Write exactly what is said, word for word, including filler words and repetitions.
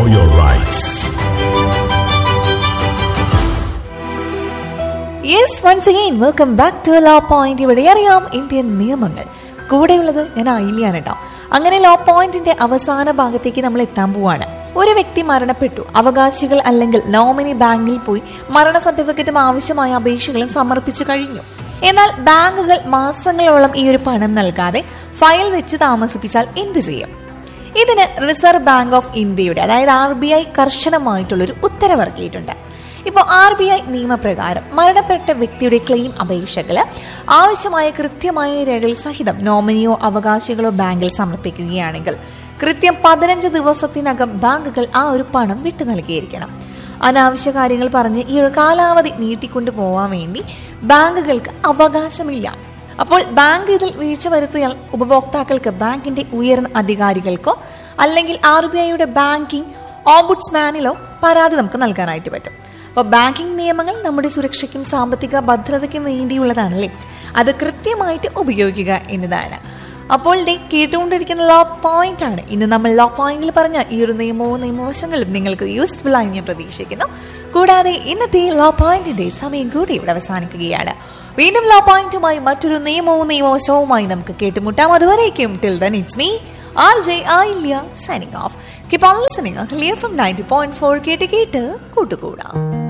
know your rights. Yes, once again, welcome back to Law Point. ഇവിടെ അറിയാം Indian നിയമങ്ങൾ. കൂടെയുള്ളത് ഞാൻ ആയില്യാണ് കേട്ടോ. അങ്ങനെ ലോ പോയിന്റിന്റെ അവസാന ഭാഗത്തേക്ക് നമ്മൾ എത്താൻ പോവാണ്. ഒരു വ്യക്തി മരണപ്പെട്ടു. അവകാശികൾ അല്ലെങ്കിൽ നോമിനി ബാങ്കിൽ പോയി മരണ സർട്ടിഫിക്കറ്റും ആവശ്യമായ അപേക്ഷകളും സമർപ്പിച്ചു കഴിഞ്ഞു. എന്നാൽ ബാങ്കുകൾ മാസങ്ങളോളം ഈ ഒരു പണം നൽകാതെ ഫയൽ വെച്ച് താമസിപ്പിച്ചാൽ എന്ത് ചെയ്യും? ഇതിന് റിസർവ് ബാങ്ക് ഓഫ് ഇന്ത്യയുടെ അതായത് ആർ ബി ഐ കർശനമായിട്ടുള്ളൊരു ഉത്തരവിറക്കിയിട്ടുണ്ട്. ഇപ്പോൾ ആർ ബി ഐ നിയമപ്രകാരം മരണപ്പെട്ട വ്യക്തിയുടെ ക്ലെയിം അപേക്ഷകള് ആവശ്യമായ കൃത്യമായ രേഖകൾ സഹിതം നോമിനിയോ അവകാശികളോ ബാങ്കിൽ സമർപ്പിക്കുകയാണെങ്കിൽ കൃത്യം പതിനഞ്ച് ദിവസത്തിനകം ബാങ്കുകൾ ആ ഒരു പണം വിട്ടു നൽകിയിരിക്കണം. അനാവശ്യ കാര്യങ്ങൾ പറഞ്ഞ് ഈ ഒരു കാലാവധി നീട്ടിക്കൊണ്ടു പോവാൻ വേണ്ടി ബാങ്കുകൾക്ക് അവകാശമില്ല. അപ്പോൾ ബാങ്ക് ഇതിൽ വീഴ്ച വരുത്തിയാൽ ഉപഭോക്താക്കൾക്ക് ബാങ്കിന്റെ ഉയർന്ന അധികാരികൾക്കോ അല്ലെങ്കിൽ ആർ ബി ഐയുടെ ബാങ്കിംഗ് ഓംബുഡ്സ്മാനിലോ പരാതി നമുക്ക് നൽകാനായിട്ട് പറ്റും. അപ്പോൾ ബാങ്കിംഗ് നിയമങ്ങൾ നമ്മുടെ സുരക്ഷയ്ക്കും സാമ്പത്തിക ഭദ്രതയ്ക്കും വേണ്ടിയുള്ളതാണല്ലേ, അത് കൃത്യമായിട്ട് ഉപയോഗിക്കുക എന്നതാണ്. അപ്പോൾ ഡേ കേട്ടുകൊണ്ടിരിക്കുന്ന ലോ പോയിന്റ് ആണ് ഇന്ന് നമ്മൾ ലോ പോയിന്റിൽ പറഞ്ഞ ഈ ഒരു നിയമവും നിയമവശങ്ങളും നിങ്ങൾക്ക് യൂസ്ഫുൾ ആയി ഞാൻ പ്രതീക്ഷിക്കുന്നു. കൂടാതെ ഇന്നത്തെ ലോ പോയിന്റിന്റെ സമയം കൂടി ഇവിടെ അവസാനിക്കുകയാണ്. വീണ്ടും ലോ പോയിന്റുമായി മറ്റൊരു നിയമവും നിയമവശവുമായി നമുക്ക് കേട്ടുമുട്ടാം. അതുവരേക്കും till then it's me R J Ayilya signing off. Keep on listening. Clear from ninety point four കേട്ട് കേട്ട് കൂട്ടുകൂടാം.